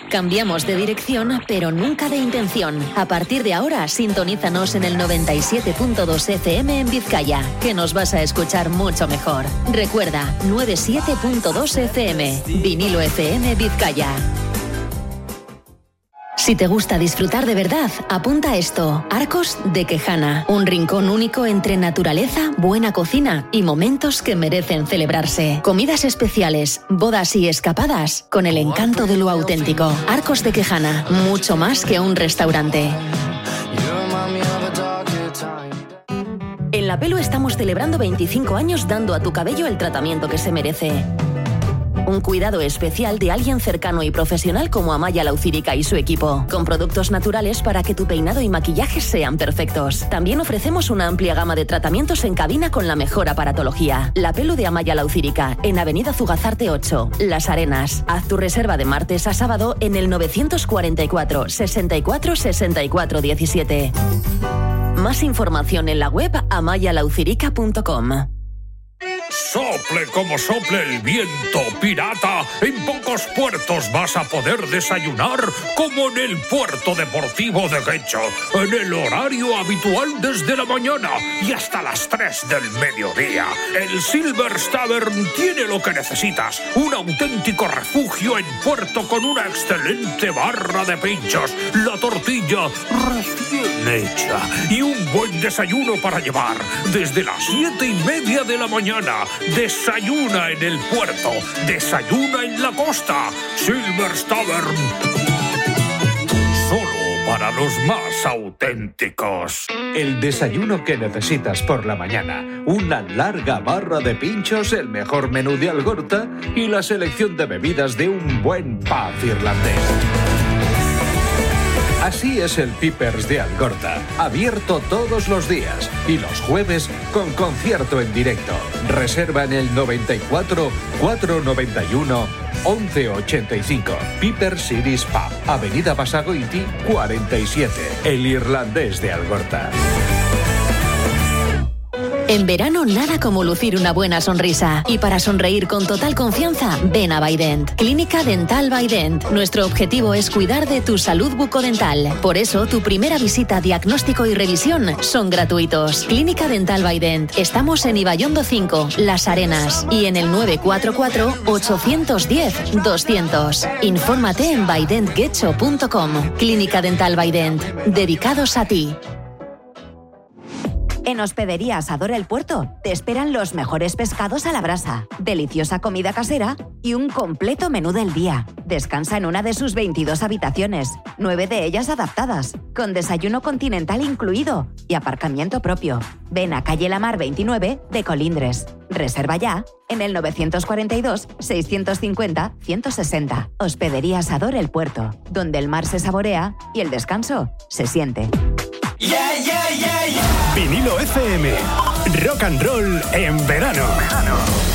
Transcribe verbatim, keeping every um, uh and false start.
Cambiamos de dirección, pero nunca de intención. A partir de ahora, sintonízanos en el noventa y siete punto dos F M en Vizcaya, que nos vas a escuchar mucho mejor. Recuerda, noventa y siete punto dos F M, Vinilo F M Vizcaya. Si te gusta disfrutar de verdad, apunta a esto. Arcos de Quejana, un rincón único entre naturaleza, buena cocina y momentos que merecen celebrarse. Comidas especiales, bodas y escapadas con el encanto de lo auténtico. Arcos de Quejana, mucho más que un restaurante. En La Pelu estamos celebrando veinticinco años dando a tu cabello el tratamiento que se merece. Un cuidado especial de alguien cercano y profesional como Amaya Laucírica y su equipo, con productos naturales para que tu peinado y maquillaje sean perfectos. También ofrecemos una amplia gama de tratamientos en cabina con la mejor aparatología. La Pelu de Amaya Laucírica, en Avenida Zugazarte ocho, Las Arenas. Haz tu reserva de martes a sábado en el novecientos cuarenta y cuatro, sesenta y cuatro, sesenta y cuatro diecisiete. Más información en la web amaya laucirica punto com. Sople como sople el viento, pirata. En pocos puertos vas a poder desayunar como en el puerto deportivo de Guecho, en el horario habitual desde la mañana y hasta las tres del mediodía. El Silver's Tavern tiene lo que necesitas: un auténtico refugio en puerto con una excelente barra de pinchos, la tortilla recién hecha y un buen desayuno para llevar desde las siete y media de la mañana. Desayuna en el puerto, desayuna en la costa. Silver's Tavern, solo para los más auténticos. El desayuno que necesitas por la mañana, una larga barra de pinchos, el mejor menú de Algorta y la selección de bebidas de un buen pub irlandés. Así es el Pipers de Algorta, abierto todos los días y los jueves con concierto en directo. Reserva en el noventa y cuatro, cuatrocientos noventa y uno, once ochenta y cinco. Pipers Cities Pub, Avenida Basagoiti cuarenta y siete, el irlandés de Algorta. En verano nada como lucir una buena sonrisa. Y para sonreír con total confianza, ven a Bident. Clínica Dental Bident. Nuestro objetivo es cuidar de tu salud bucodental. Por eso, tu primera visita, diagnóstico y revisión son gratuitos. Clínica Dental Bident. Estamos en Ibaiondo cinco, Las Arenas. Y en el nueve cuatro cuatro, ocho uno cero, doscientos. Infórmate en bident guecho punto com. Clínica Dental Bident. Dedicados a ti. En Hospedería Asador El Puerto te esperan los mejores pescados a la brasa, deliciosa comida casera y un completo menú del día. Descansa en una de sus veintidós habitaciones, nueve de ellas adaptadas, con desayuno continental incluido y aparcamiento propio. Ven a calle La Mar veintinueve de Colindres. Reserva ya en el novecientos cuarenta y dos, seiscientos cincuenta, ciento sesenta. Hospedería Asador El Puerto, donde el mar se saborea y el descanso se siente. Yeah, yeah, yeah, yeah. Vinilo F M. Rock and roll en verano. verano.